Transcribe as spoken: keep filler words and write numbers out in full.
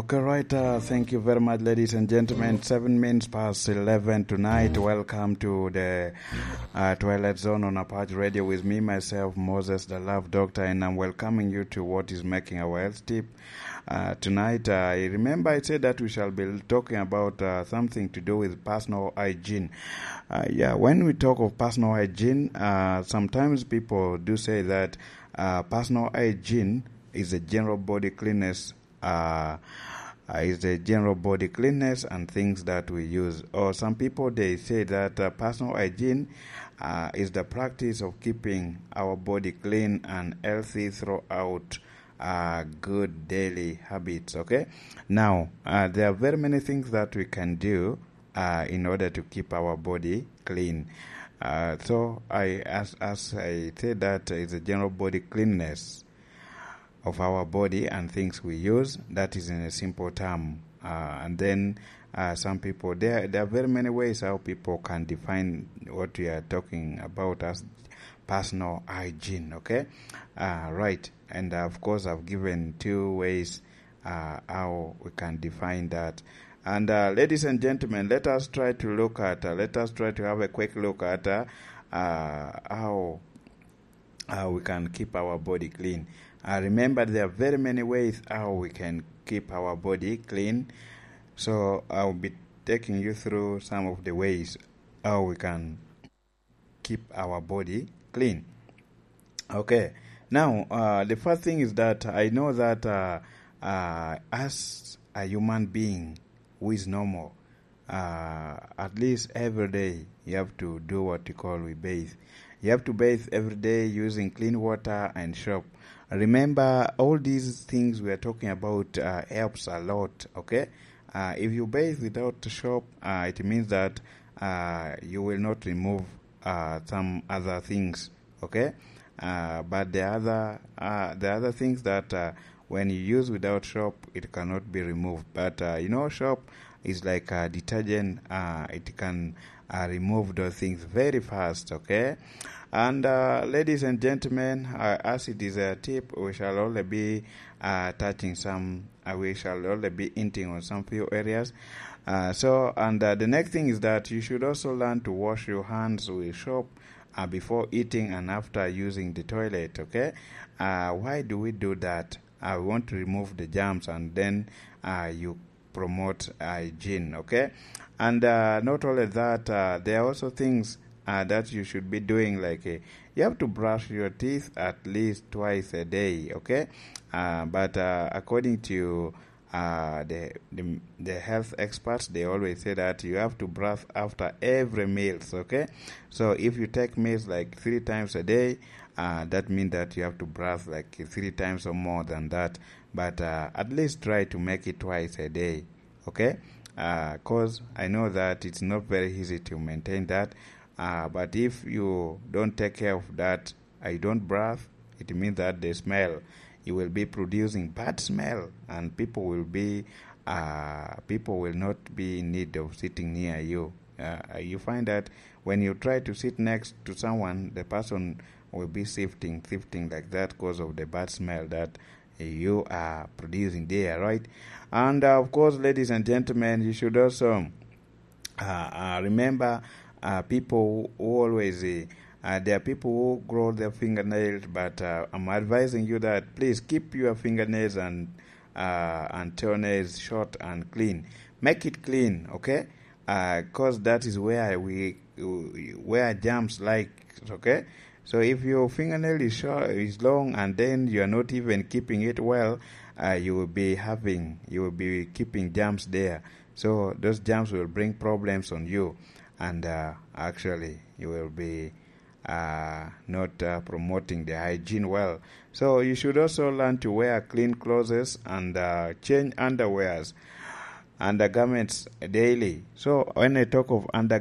Okay, right. Uh, thank you very much, ladies and gentlemen. Seven minutes past eleven tonight. Welcome to the uh, Twilight Zone on Apache Radio with me, myself, Moses, the Love Doctor, and I'm welcoming you to what is making our health tip. Uh, tonight, uh, I remember I said that we shall be talking about uh, something to do with personal hygiene. Uh, yeah, when we talk of personal hygiene, uh, sometimes people do say that uh, personal hygiene is a general body cleanness. Uh, uh, is the general body cleanness and things that we use. Or some people, they say that uh, personal hygiene uh, is the practice of keeping our body clean and healthy throughout uh, good daily habits. Okay. Now, uh, there are very many things that we can do uh, in order to keep our body clean. Uh, so, I as as I said, that is a general body cleanness of our body and things we use. That is in a simple term. Uh, and then uh, some people, there, there are very many ways how people can define what we are talking about as personal hygiene, okay? Uh, right. And uh, of course, I've given two ways uh, how we can define that. And uh, ladies and gentlemen, let us try to look at, uh, let us try to have a quick look at uh, uh, how, how we can keep our body clean. Uh, remember, there are very many ways how we can keep our body clean. So I'll be taking you through some of the ways how we can keep our body clean. Okay. Now, uh, the first thing is that I know that uh, uh, as a human being who is normal, uh, at least every day you have to do what you call we bathe. You have to bathe every day using clean water and soap. Remember, all these things we are talking about uh, helps a lot, okay? Uh, if you bathe without soap, uh, it means that uh, you will not remove uh, some other things, okay? Uh, but the other, uh, the other things that uh, when you use without soap, it cannot be removed. But, uh, you know, soap is like a detergent. Uh, it can uh, remove those things very fast, okay? And uh, ladies and gentlemen, uh, as it is a tip, we shall only be uh, touching some, uh, we shall only be hinting on some few areas. Uh, so, and uh, the next thing is that you should also learn to wash your hands with soap uh, before eating and after using the toilet, okay? Uh, why do we do that? I uh, want to remove the germs and then uh, you promote hygiene, okay? And uh, not only that, uh, there are also things Uh, that you should be doing, like uh, you have to brush your teeth at least twice a day, okay? Uh, but uh, according to uh, the, the the health experts, they always say that you have to brush after every meals, okay? So if you take meals like three times a day, uh, that means that you have to brush like three times or more than that. But uh, at least try to make it twice a day, okay? Because uh, I know that it's not very easy to maintain that. Uh, but if you don't take care of that, I don't brush, it means that the smell, you will be producing bad smell, and people will be, uh, people will not be in need of sitting near you. Uh, you find that when you try to sit next to someone, the person will be sifting, sifting like that because of the bad smell that you are producing there, right? And uh, of course, ladies and gentlemen, you should also uh, uh, remember. Uh, people who always, uh, uh, there are people who grow their fingernails, but uh, I'm advising you that please keep your fingernails and uh, and toenails short and clean. Make it clean, okay? Because uh, that is where we where germs like, okay? So if your fingernail is short, is long, and then you are not even keeping it well, uh, you will be having, you will be keeping germs there. So those germs will bring problems on you. And uh, actually, you will be uh, not uh, promoting the hygiene well. So you should also learn to wear clean clothes and uh, change underwears, undergarments daily. So when I talk of undergarments,